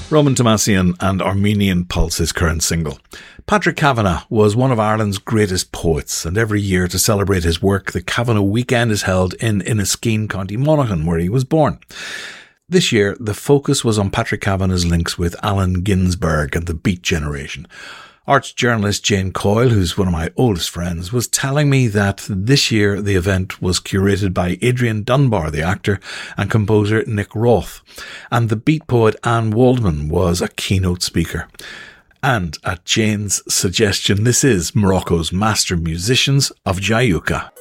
Roman Tomasian and Armenian Pulse, his current single. Patrick Kavanagh was one of Ireland's greatest poets, and every year to celebrate his work, the Kavanagh Weekend is held in Inniskeen, County Monaghan, where he was born. This year, the focus was on Patrick Kavanagh's links with Allen Ginsberg and the Beat Generation. Arts journalist Jane Coyle, who's one of my oldest friends, was telling me that this year the event was curated by Adrian Dunbar, the actor, and composer Nick Roth, and the beat poet Anne Waldman was a keynote speaker. And at Jane's suggestion, this is Morocco's master musicians of Jayuka.